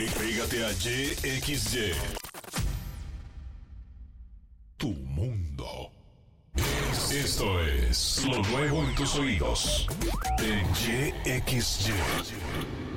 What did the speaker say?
Pégate a YXY. Tu mundo. Esto es lo nuevo en tus oídos. En YXY.